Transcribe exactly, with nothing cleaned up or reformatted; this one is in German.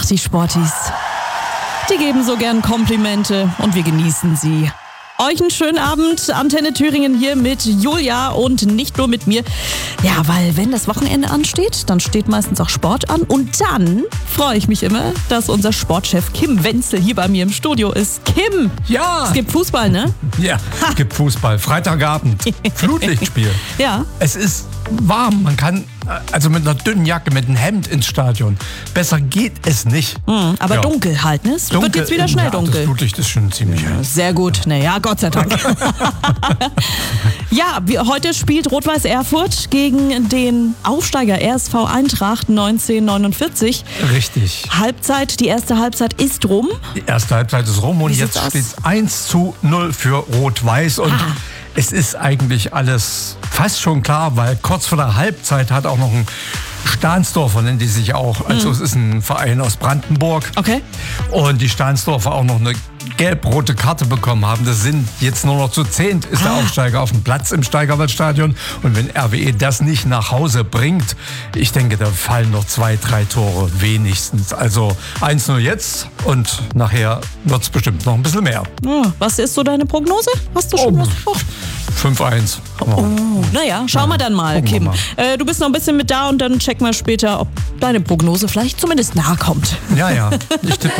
Ach, die Sportis. Die geben so gern Komplimente und wir genießen sie. Euch einen schönen Abend, Antenne Thüringen hier mit Julia und nicht nur mit mir. Ja, weil wenn das Wochenende ansteht, dann steht meistens auch Sport an. Und dann freue ich mich immer, dass unser Sportchef Kim Wenzel hier bei mir im Studio ist. Kim! Ja! Es gibt Fußball, ne? Ja, es gibt Fußball. Freitagabend. Flutlichtspiel. Ja. Es ist warm. Man kann also mit einer dünnen Jacke, mit einem Hemd ins Stadion. Besser geht es nicht. Mhm, aber ja. dunkel halt, ne? Es Dunkel, wird jetzt wieder schnell ja, dunkel. Das Flutlicht ist schon ziemlich hell. Sehr gut. Naja, Gott sei Dank. Ja, wir, heute spielt Rot-Weiß Erfurt gegen den Aufsteiger R S V Eintracht neunzehnhundertneunundvierzig. Richtig. Halbzeit, die erste Halbzeit ist rum. Die erste Halbzeit ist rum und Wie jetzt sieht's aus? steht es eins zu null für Rot-Weiß. Und Ah. es ist eigentlich alles fast schon klar, weil kurz vor der Halbzeit hat auch noch ein Stahnsdorfer, nennen die sich auch. Also es ist ein Verein aus Brandenburg. Okay. Und die Stahnsdorfer auch noch eine gelb-rote Karte bekommen haben. Das sind jetzt nur noch zu zehnt, ist der Ah. Aufsteiger auf dem Platz im Steigerwaldstadion. Und wenn R W E das nicht nach Hause bringt, ich denke, da fallen noch zwei, drei Tore wenigstens. Also eins null jetzt und nachher wird es bestimmt noch ein bisschen mehr. Ja, was ist so deine Prognose? Hast du schon Oh, was? Oh. fünf eins. Oh, naja, schauen wir dann mal, Gucken wir Kim. mal. Äh, du bist noch ein bisschen mit da und dann checken wir später, ob deine Prognose vielleicht zumindest nahe kommt. Ja, ja. Ich tippe